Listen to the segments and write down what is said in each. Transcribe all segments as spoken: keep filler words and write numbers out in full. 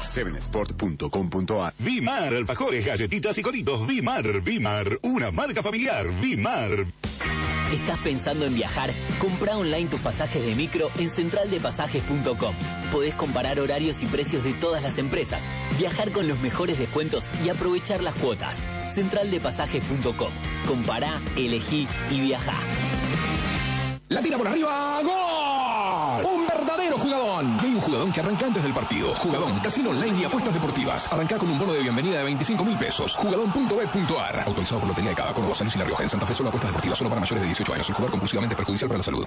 seven sport punto com punto a r. Vimar, alfajores, galletitas y coritos. Vimar, Vimar, una marca familiar. Vimar. ¿Estás pensando en viajar? Comprá online tus pasajes de micro en central de pasajes punto com. Podés comparar horarios y precios de todas las empresas, viajar con los mejores descuentos y aprovechar las cuotas. central de pasajes punto com. Compará, elegí y viajá. La tira por arriba, ¡gol! Un verdadero jugadón. Y hay un jugadón que arranca antes del partido. Jugadón, casino online y apuestas deportivas. Arrancá con un bono de bienvenida de veinticinco mil pesos. Jugadón punto bet punto a r. Autorizado por Lotería de Cava, Córdoba, San Luis y La Rioja. En Santa Fe solo apuestas deportivas, solo para mayores de dieciocho años. El jugar compulsivamente es perjudicial para la salud.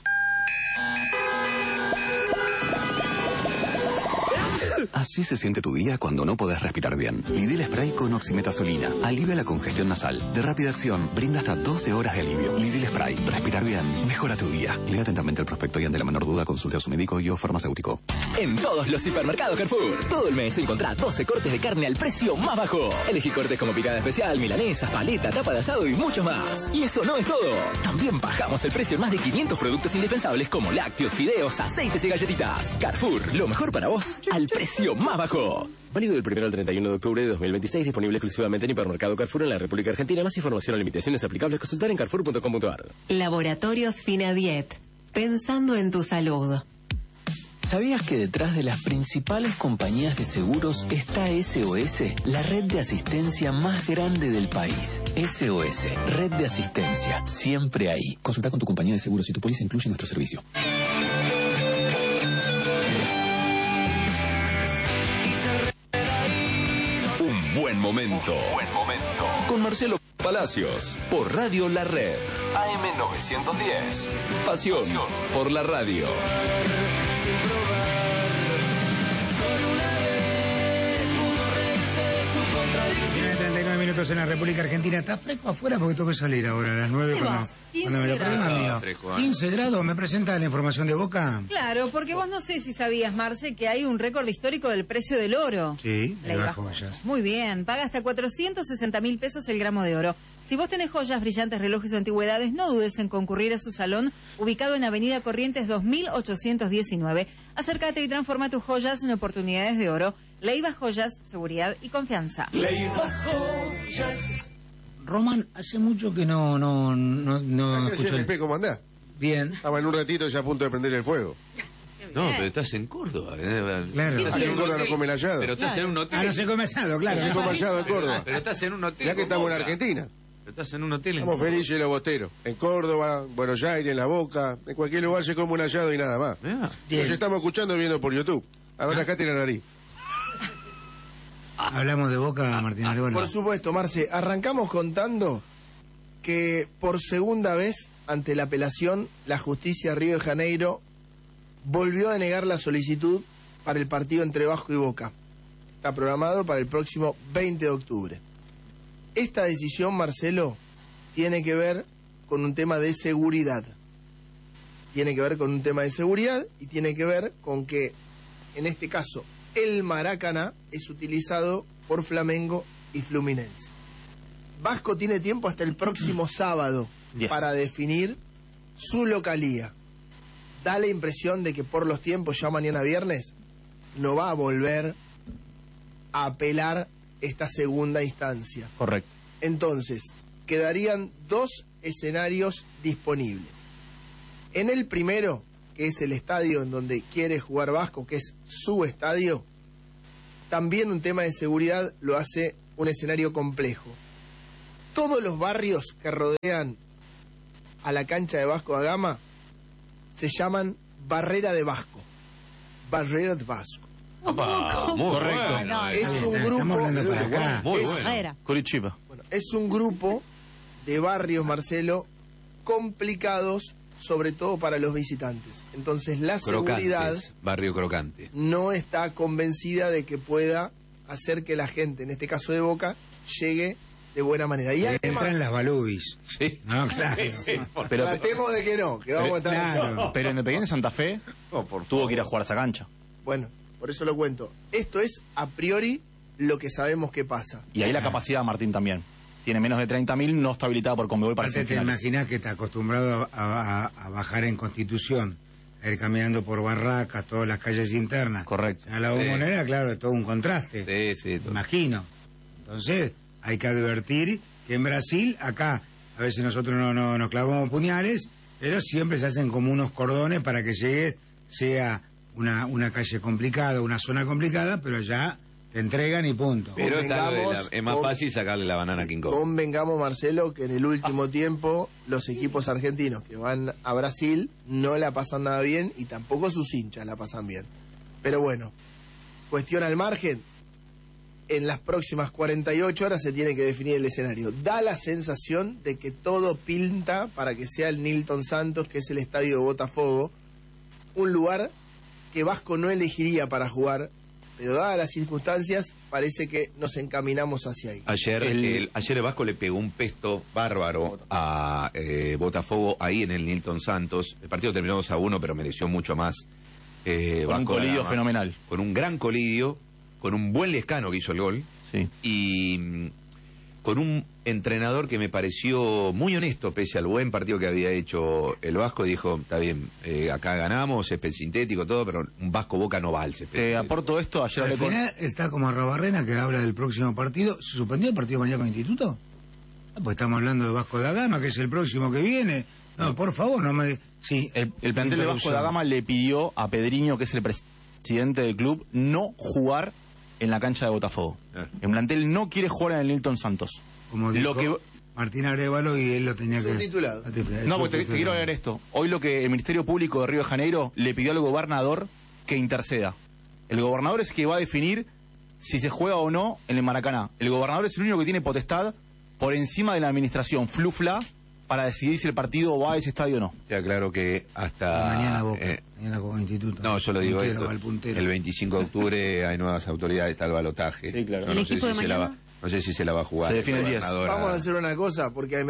Así se siente tu día cuando no podés respirar bien. Lidl Spray con oximetazolina alivia la congestión nasal. De rápida acción, brinda hasta doce horas de alivio. Lidl Spray. Respirar bien mejora tu día. Lea atentamente el prospecto y ante la menor duda consulte a su médico y o farmacéutico. En todos los hipermercados Carrefour, todo el mes encontrá doce cortes de carne al precio más bajo. Elegí cortes como picada especial, milanesa, paleta, tapa de asado y mucho más. Y eso no es todo. También bajamos el precio en más de quinientos productos indispensables como lácteos, fideos, aceites y galletitas. Carrefour, lo mejor para vos al precio más bajo. Válido del primero al treinta y uno de octubre de dos mil veintiséis, disponible exclusivamente en Hipermercado Carrefour en la República Argentina. Más información o limitaciones aplicables consultar en carrefour punto com punto a r. Laboratorios Finadiet, pensando en tu salud. ¿Sabías que detrás de las principales compañías de seguros está S O S, la red de asistencia más grande del país? S O S, red de asistencia, siempre ahí. Consulta con tu compañía de seguros si tu póliza incluye nuestro servicio. Un buen momento. Buen momento. Con Marcelo Palacios, por Radio La Red. A M novecientos diez. Pasión, Pasión por la radio. treinta y nueve minutos en la República Argentina. Está fresco afuera porque tengo que salir ahora a las nueve. Cuando, cuando me lo problema mío. quince grados, ¿me presenta la información de Boca? Claro, porque vos no sé si sabías, Marce, que hay un récord histórico del precio del oro. Sí, de las joyas. Muy bien, paga hasta cuatrocientos sesenta mil pesos el gramo de oro. Si vos tenés joyas, brillantes, relojes o antigüedades, no dudes en concurrir a su salón, ubicado en Avenida Corrientes dos mil ochocientos diecinueve. Acércate y transforma tus joyas en oportunidades de oro. Leiva Joyas, seguridad y confianza. Leiva Joyas. Román, hace mucho que no no no, no escucho el... ¿Cómo andás? Bien. Estaba en un ratito ya a punto de prender el fuego. No, pero estás en Córdoba. Eh. Claro. Estás en, en Córdoba no come el hallado. Pero estás claro. en un hotel. Ah, no se come asado, claro. No se come hallado en Córdoba. Pero estás en un hotel. Ya que estamos Boca. en Argentina. Pero estás en un hotel. Estamos en felices los bosteros. En Córdoba, Buenos Aires, en La Boca. En cualquier lugar se come un hallado y nada más. Yeah. Nos estamos escuchando y viendo por YouTube. A ver, acá tiene la nariz. Hablamos de Boca, Martín Alberto. Por supuesto, Marce. Arrancamos contando que por segunda vez, ante la apelación, la justicia de Río de Janeiro volvió a denegar la solicitud para el partido entre Vasco y Boca. Está programado para el próximo veinte de octubre. Esta decisión, Marcelo, tiene que ver con un tema de seguridad. Tiene que ver con un tema de seguridad y tiene que ver con que, en este caso, el Maracaná es utilizado por Flamengo y Fluminense. Vasco tiene tiempo hasta el próximo sábado yes. para definir su localía. Da la impresión de que por los tiempos, ya mañana viernes, no va a volver a apelar esta segunda instancia. Correcto. Entonces, quedarían dos escenarios disponibles. En el primero, que es el estadio en donde quiere jugar Vasco, que es su estadio, también un tema de seguridad lo hace un escenario complejo. Todos los barrios que rodean a la cancha de Vasco da Gama se llaman Barrera de Vasco. Barrera de Vasco. Opa, muy correcto. Bueno, es un grupo. Muy es, bueno. Curitiba. Bueno, es un grupo de barrios, Marcelo, complicados, sobre todo para los visitantes. Entonces la Crocantes, seguridad, barrio Crocante, no está convencida de que pueda hacer que la gente, en este caso de Boca, llegue de buena manera. Y además, entran las balubis. Sí. No, claro. Sí, pero tratemos de que no, que vamos pero, a estar claro. Pero Independiente Santa Fe oh, por tuvo que ir a jugar a esa cancha. Bueno, por eso lo cuento. Esto es a priori lo que sabemos que pasa. Y ahí la capacidad, Martín, también. Tiene menos de treinta mil, no está habilitada por Conmebol para semifinales. Te imaginas que está acostumbrado a, a, a bajar en Constitución a ir caminando por Barracas, todas las calles internas. Correcto. A la Bombonera, sí. Claro, es todo un contraste. Sí, sí. Todo. Imagino. Entonces, hay que advertir que en Brasil, acá, a veces nosotros no, no nos clavamos puñales, pero siempre se hacen como unos cordones para que llegue, sea una, una calle complicada, una zona complicada, pero allá te entregan y punto. Pero está de la, es más con, fácil sacarle la banana a King Kong. Convengamos, Marcelo, que en el último ah. tiempo los equipos argentinos que van a Brasil no la pasan nada bien y tampoco sus hinchas la pasan bien. Pero bueno, cuestión al margen, en las próximas cuarenta y ocho horas se tiene que definir el escenario. Da la sensación de que todo pinta para que sea el Nilton Santos, que es el estadio de Botafogo, un lugar que Vasco no elegiría para jugar, pero dadas las circunstancias, parece que nos encaminamos hacia ahí. Ayer el, el, ayer el Vasco le pegó un pesto bárbaro a eh, Botafogo ahí en el Nilton Santos. El partido terminó dos a uno, pero mereció mucho más. Eh, con Vasco un colidio fenomenal. Con un gran colidio, con un buen Lescano que hizo el gol. Sí. Y mm, con un entrenador que me pareció muy honesto, pese al buen partido que había hecho el Vasco. Dijo, está bien, eh, acá ganamos, césped sintético, todo, pero un Vasco Boca no va al césped. Te aporto esto, ayer... Al final con... está como Arrobarrena, que habla del próximo partido. ¿Se suspendió el partido mañana con Instituto? Ah, pues estamos hablando de Vasco da Gama, que es el próximo que viene. No, por favor, no me... Sí, el, el plantel de Vasco da Gama le pidió a Pedriño, que es el presidente del club, no jugar en la cancha de Botafogo. Eh. El plantel no quiere jugar en el Nilton Santos. Como dijo lo que... Martín Arévalo, y él lo tenía que... Subtitulado. No, pues te, te quiero leer esto. Hoy lo que el Ministerio Público de Río de Janeiro le pidió al gobernador que interceda. El gobernador es el que va a definir si se juega o no en el Maracaná. El gobernador es el único que tiene potestad por encima de la administración flufla para decidir si el partido va a ese estadio o no. Ya claro que hasta... Mañana Boca, eh, mañana Boca Instituto. No, yo lo digo puntero, esto, el veinticinco de octubre hay nuevas autoridades, está el balotaje. Sí, claro. No, no sé si se la va, no sé si se la va a jugar. Se define el diez. Vamos a hacer una cosa, porque hay